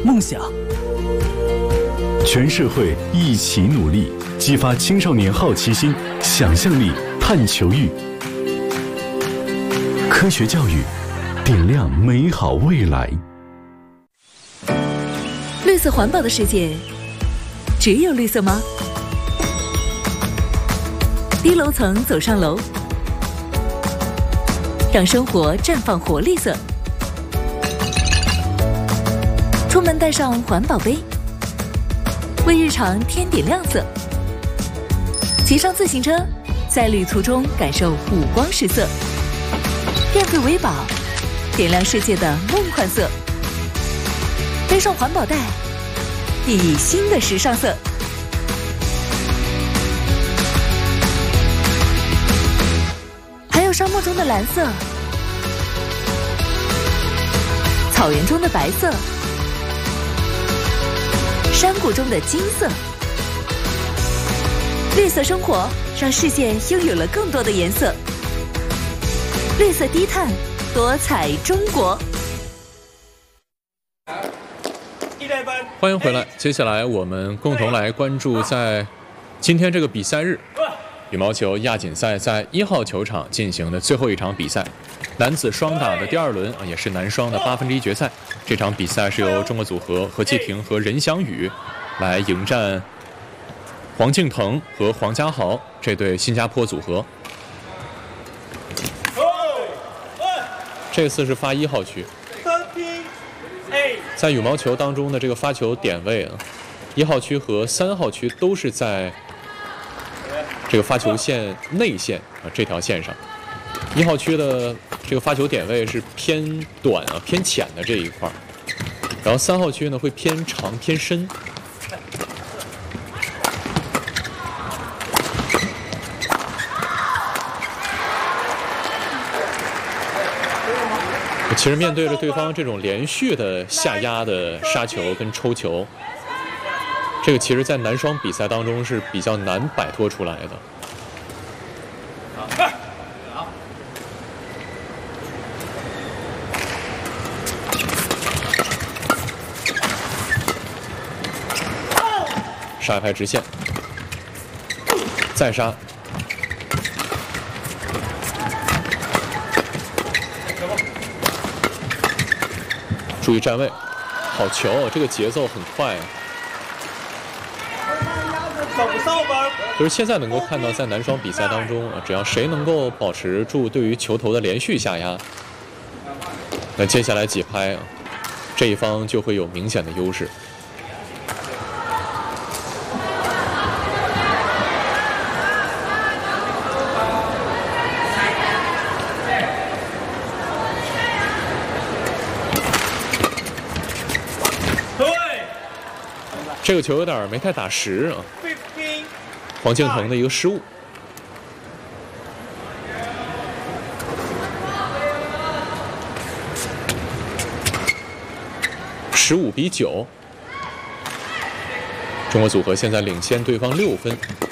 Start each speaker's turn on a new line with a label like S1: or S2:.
S1: 梦想。
S2: 全社会一起努力，激发青少年好奇心、想象力、探求欲。科学教育，点亮美好未来。
S3: 绿色环保的世界，只有绿色吗？低楼层走上楼，让生活绽放活力色。出门带上环保杯，为日常添点亮色。骑上自行车，在旅途中感受五光十色。电费维保，点亮世界的梦幻色。背上环保袋，熠熠新的时尚色。还有沙漠中的蓝色，草原中的白色，山谷中的金色。绿色生活让世界拥有了更多的颜色。绿色低碳，多彩中国。
S4: 欢迎回来，接下来我们共同来关注在今天这个比赛日，羽毛球亚锦赛在1号球场进行的最后一场比赛，男子双打的第2轮也是男双的1/8决赛。这场比赛是由中国组合何继廷和任翔宇来迎战黄敬腾和黄家豪这对新加坡组合。这次是发1号区。在羽毛球当中的这个发球点位1号区和3号区都是在这个发球线内线这条线上。1号区的这个发球点位是偏短偏浅的这一块，然后3号区呢会偏长偏深。其实面对着对方这种连续的下压的杀球跟抽球，这个其实在男双比赛当中是比较难摆脱出来的。杀一拍直线，再杀。注意站位，好球，这个节奏很快。就是现在能够看到，在男双比赛当中只要谁能够保持住对于球头的连续下压，那接下来几拍这一方就会有明显的优势。这个球有点没太打实黄敬腾的一个失误。15比9，中国组合现在领先对方6分。